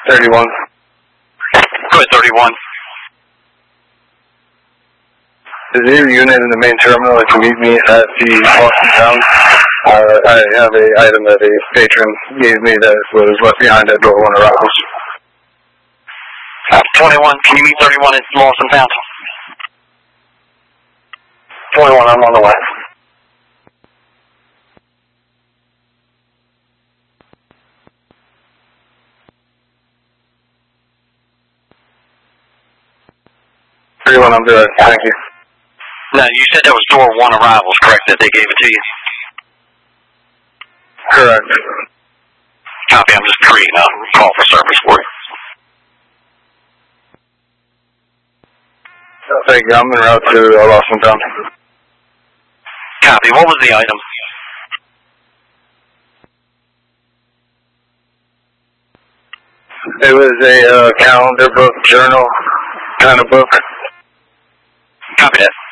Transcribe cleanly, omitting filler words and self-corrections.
31. Go ahead, 31. Is your unit in the main terminal if you meet me at the Boston Town? I have an item that a patron gave me that was left behind at door 1 arrivals. 21, can you meet 31 at Lawson Town? 21, I'm on the way. I'm good. Thank you. No, you said that was door 1 arrivals, correct, that they gave it to you? Correct. Copy, I'm just creating a call for service for you. Thank you. I'm en route to Lawson Town. Copy, what was the item? It was a calendar book, journal kind of book. Copy that.